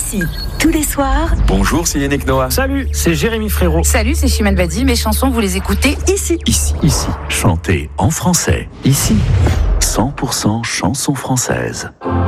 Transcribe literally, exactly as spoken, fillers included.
Ici, tous les soirs. Bonjour, c'est Yannick Noah. Salut, c'est Jérémy Frérot. Salut, c'est Chimène Badi. Mes chansons, vous les écoutez ici. Ici. Ici, chanté en français. Ici, cent pour cent chansons françaises.